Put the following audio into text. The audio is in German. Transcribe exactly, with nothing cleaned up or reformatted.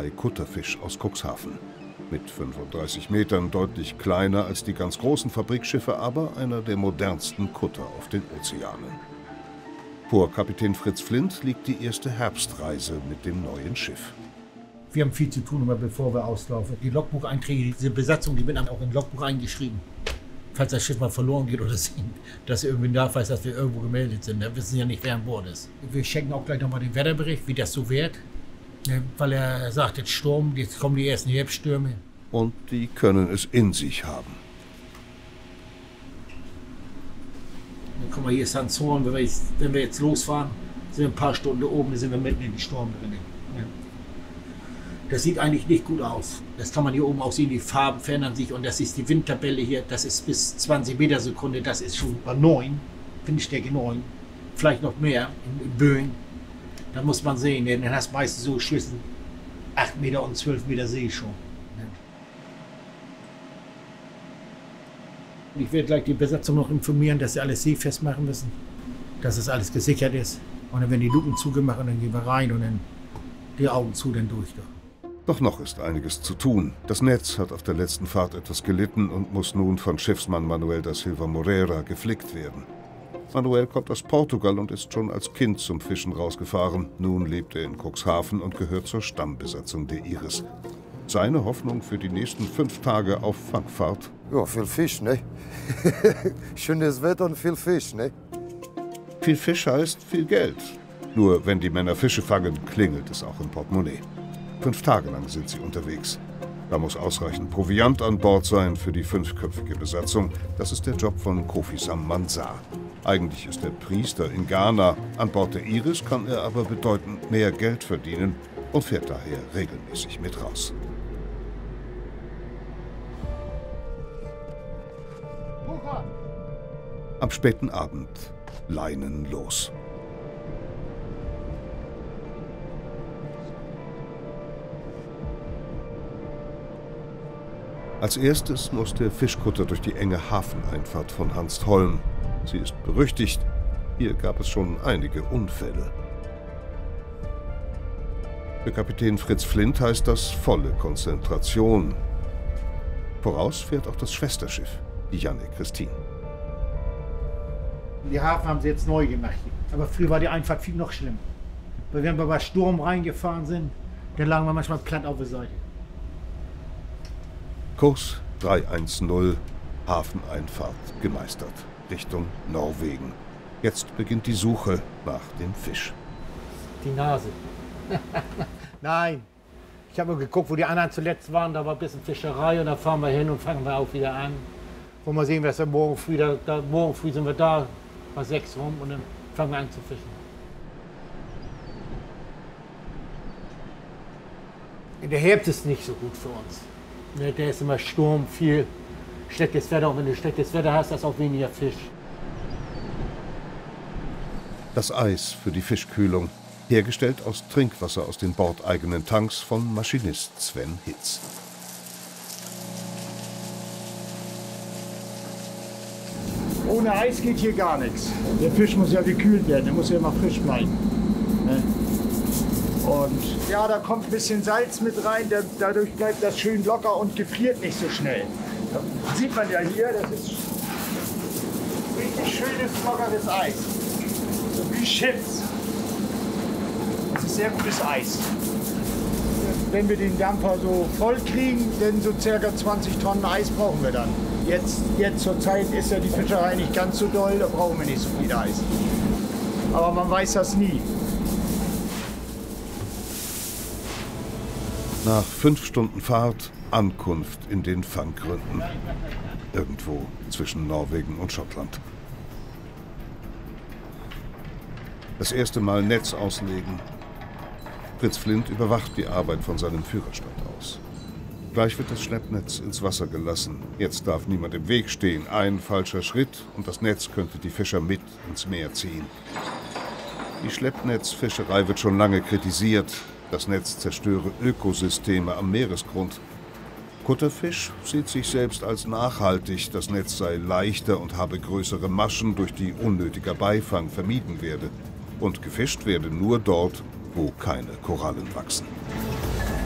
drei Kutterfisch aus Cuxhaven. Mit fünfunddreißig Metern deutlich kleiner als die ganz großen Fabrikschiffe, aber einer der modernsten Kutter auf den Ozeanen. Vor Kapitän Fritz Flint liegt die erste Herbstreise mit dem neuen Schiff. Wir haben viel zu tun, immer bevor wir auslaufen. Die Logbucheinträge, diese Besatzung, die wird dann auch in Logbuch eingeschrieben. Falls das Schiff mal verloren geht oder so, dass irgendwie nachweist, dass wir irgendwo gemeldet sind. Wir wissen ja nicht, wer an Bord ist. Wir checken auch gleich nochmal den Wetterbericht, wie das so wird. Weil er sagt, jetzt Sturm, jetzt kommen die ersten Herbststürme. Und die können es in sich haben. Dann guck mal, hier ist Sanzorn. Wenn wir, jetzt, wenn wir jetzt losfahren, sind wir ein paar Stunden oben, dann sind wir mitten in den Sturm drin. Ja. Das sieht eigentlich nicht gut aus. Das kann man hier oben auch sehen, die Farben verändern sich. Und das ist die Windtabelle hier, das ist bis zwanzig Meter Sekunde, das ist schon bei neun, Windstärke neun, vielleicht noch mehr in, in Böen. Da muss man sehen, denn dann hast du meistens so zwischen acht Meter und zwölf Meter See schon. Ich werde gleich die Besatzung noch informieren, dass sie alles seefest machen müssen, dass es alles gesichert ist. Und dann werden die Luken zugemacht und dann gehen wir rein und dann die Augen zu, dann durch. Doch noch ist einiges zu tun. Das Netz hat auf der letzten Fahrt etwas gelitten und muss nun von Schiffsmann Manuel da Silva Moreira geflickt werden. Manuel kommt aus Portugal und ist schon als Kind zum Fischen rausgefahren. Nun lebt er in Cuxhaven und gehört zur Stammbesatzung der Iris. Seine Hoffnung für die nächsten fünf Tage auf Fangfahrt? Ja, viel Fisch, ne? Schönes Wetter und viel Fisch, ne? Viel Fisch heißt viel Geld. Nur wenn die Männer Fische fangen, klingelt es auch im Portemonnaie. Fünf Tage lang sind sie unterwegs. Da muss ausreichend Proviant an Bord sein für die fünfköpfige Besatzung. Das ist der Job von Kofi Sam Mansa. Eigentlich ist er Priester in Ghana. An Bord der Iris kann er aber bedeutend mehr Geld verdienen und fährt daher regelmäßig mit raus. Am späten Abend Leinen los. Als erstes muss der Fischkutter durch die enge Hafeneinfahrt von Hanstholm. Sie ist berüchtigt. Hier gab es schon einige Unfälle. Für Kapitän Fritz Flint heißt das volle Konzentration. Voraus fährt auch das Schwesterschiff, die Janne Christine. Die Hafen haben sie jetzt neu gemacht. Aber früher war die Einfahrt viel noch schlimmer. Weil wenn wir bei Sturm reingefahren sind, dann lagen wir manchmal platt auf der Seite. Kurs drei eins null, Hafeneinfahrt gemeistert, Richtung Norwegen. Jetzt beginnt die Suche nach dem Fisch. Die Nase. Nein, ich habe geguckt, wo die anderen zuletzt waren, da war ein bisschen Fischerei und da fahren wir hin und fangen wir auch wieder an. Wollen wir sehen, was da morgen früh, da, da, morgen früh sind wir da, bei sechs rum und dann fangen wir an zu fischen. Der Herbst ist nicht so gut für uns. Der ist immer Sturm, viel schlechtes Wetter. Und wenn du schlechtes Wetter hast, hast du auch weniger Fisch. Das Eis für die Fischkühlung, hergestellt aus Trinkwasser aus den bordeigenen Tanks von Maschinist Sven Hitz. Ohne Eis geht hier gar nichts. Der Fisch muss ja gekühlt werden, der muss ja immer frisch bleiben. Und ja, da kommt ein bisschen Salz mit rein, der, dadurch bleibt das schön locker und gefriert nicht so schnell. Das sieht man ja hier, das ist richtig schönes, lockeres Eis. So wie Chips. Das ist sehr gutes Eis. Wenn wir den Dampfer so voll kriegen, dann so circa zwanzig Tonnen Eis brauchen wir dann. Jetzt, jetzt zur Zeit ist ja die Fischerei nicht ganz so doll, da brauchen wir nicht so viel Eis. Aber man weiß das nie. Nach fünf Stunden Fahrt Ankunft in den Fanggründen. Irgendwo zwischen Norwegen und Schottland. Das erste Mal Netz auslegen. Fritz Flint überwacht die Arbeit von seinem Führerstand aus. Gleich wird das Schleppnetz ins Wasser gelassen. Jetzt darf niemand im Weg stehen. Ein falscher Schritt und das Netz könnte die Fischer mit ins Meer ziehen. Die Schleppnetzfischerei wird schon lange kritisiert. Das Netz zerstöre Ökosysteme am Meeresgrund. Kutterfisch sieht sich selbst als nachhaltig. Das Netz sei leichter und habe größere Maschen, durch die unnötiger Beifang vermieden werde. Und gefischt werde nur dort, wo keine Korallen wachsen.